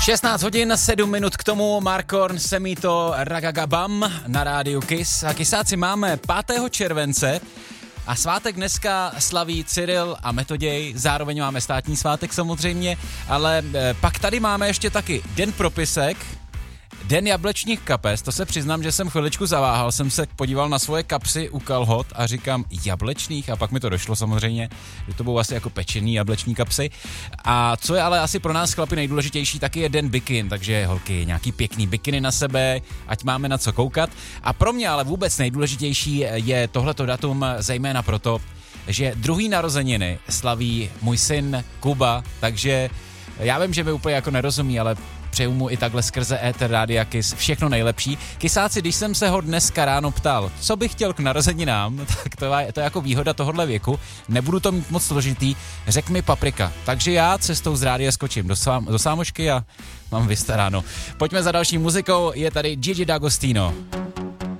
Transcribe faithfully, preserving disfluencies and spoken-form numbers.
šestnáct hodin, sedm minut k tomu, Markorn, Semito, Ragagabam na rádiu Kiss. A Kissáci máme pátého července a svátek dneska slaví Cyril a Metoděj, zároveň máme státní svátek samozřejmě, ale e, pak tady máme ještě taky Den propisek, Den jablečních kapes, to se přiznám, že jsem chviličku zaváhal, jsem se podíval na svoje kapsy u kalhot a říkám jablečných a pak mi to došlo samozřejmě, že to budou asi jako pečený jableční kapsy. A co je ale asi pro nás chlapi nejdůležitější, taky je Den bikin, takže holky, nějaký pěkný bikiny na sebe, ať máme na co koukat. A pro mě ale vůbec nejdůležitější je tohleto datum zejména proto, že druhý narozeniny slaví můj syn Kuba, takže já vím, že mi úplně jako nerozumí, ale přeju mu i takhle skrze éter Rádia Kiss všechno nejlepší. Kisáci, když jsem se ho dneska ráno ptal, co bych chtěl k narozeninám, tak to je, to je jako výhoda tohohle věku, nebudu to mít moc složitý, řek mi paprika. Takže já cestou z rádia skočím do, sám, do sámošky a mám vystaráno. Pojďme za další muzikou, je tady Gigi D'Agostino.